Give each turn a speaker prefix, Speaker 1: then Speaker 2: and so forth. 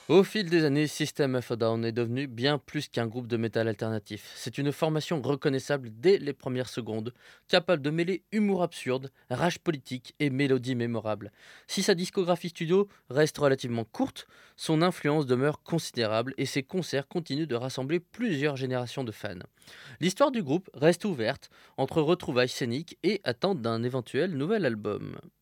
Speaker 1: Au fil des années, System of a Down est devenu bien plus qu'un groupe de métal alternatif. C'est une formation reconnaissable dès les premières secondes, capable de mêler humour absurde, rage politique et mélodie mémorable. Si sa discographie studio reste relativement courte, son influence demeure considérable et ses concerts continuent de rassembler plusieurs générations de fans. L'histoire du groupe reste ouverte entre retrouvailles scéniques et attente d'un éventuel nouvel album.